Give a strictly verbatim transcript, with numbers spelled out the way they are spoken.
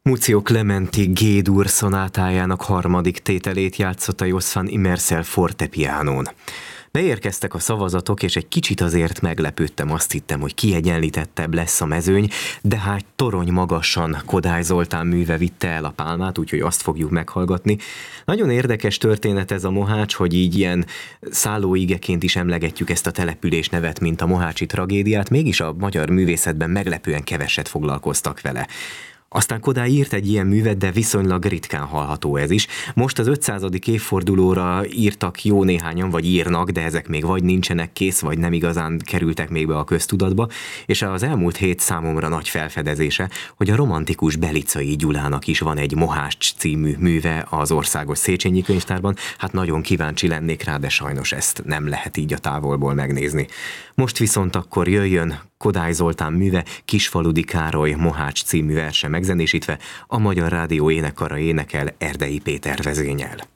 Muzio Clementi G-dur szonátájának harmadik tételét játszotta Jos van Immersel fortepianón. Beérkeztek a szavazatok, és egy kicsit azért meglepődtem, azt hittem, hogy kiegyenlítettebb lesz a mezőny, de hát torony magasan Kodály Zoltán műve vitte el a pálmát, úgyhogy azt fogjuk meghallgatni. Nagyon érdekes történet ez a Mohács, hogy így ilyen szállóigeként is emlegetjük ezt a település nevet, mint a mohácsi tragédiát, mégis a magyar művészetben meglepően keveset foglalkoztak vele. Aztán Kodály írt egy ilyen művet, de viszonylag ritkán hallható ez is. Most az ötszázadik évfordulóra írtak jó néhányan, vagy írnak, de ezek még vagy nincsenek kész, vagy nem igazán kerültek még be a köztudatba, és az elmúlt hét számomra nagy felfedezése, hogy a romantikus Belicai Gyulának is van egy Mohács című műve az Országos Széchenyi Könyvtárban. Hát nagyon kíváncsi lennék rá, de sajnos ezt nem lehet így a távolból megnézni. Most viszont akkor jöjjön Kodály Zoltán műve, Kisfaludi Károly Mohács című verse megzenésítve, a Magyar Rádió énekkara énekel Erdei Péter vezénnyel.